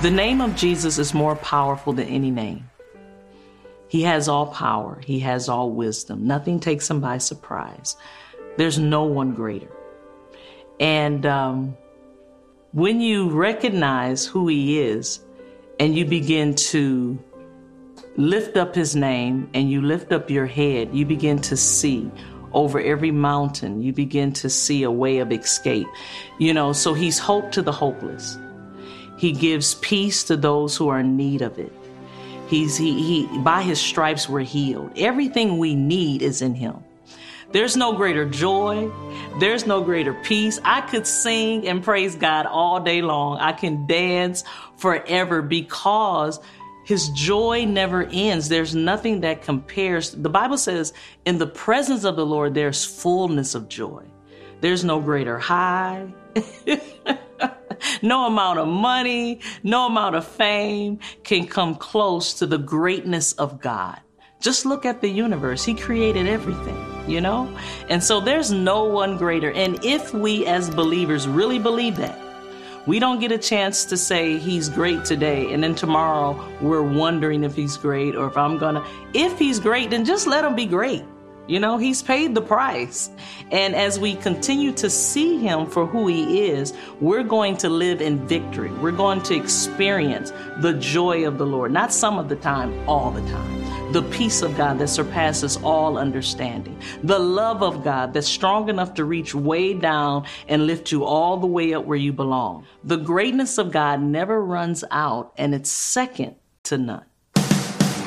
The name of Jesus is more powerful than any name. He has all power. He has all wisdom. Nothing takes him by surprise. There's no one greater. And when you recognize who he is and you begin to lift up his name and you lift up your head, you begin to see over every mountain. You begin to see a way of escape. So he's hope to the hopeless. He gives peace to those who are in need of it. He by his stripes we're healed. Everything we need is in him. There's no greater joy. There's no greater peace. I could sing and praise God all day long. I can dance forever because his joy never ends. There's nothing that compares. The Bible says in the presence of the Lord, there's fullness of joy. There's no greater high. No amount of money, no amount of fame can come close to the greatness of God. Just look at the universe. He created everything, And so there's no one greater. And if we as believers really believe that, we don't get a chance to say he's great today and then tomorrow we're wondering if he's great or if he's great, then just let him be great. He's paid the price. And as we continue to see him for who he is, we're going to live in victory. We're going to experience the joy of the Lord, not some of the time, all the time. The peace of God that surpasses all understanding. The love of God that's strong enough to reach way down and lift you all the way up where you belong. The greatness of God never runs out, and it's second to none.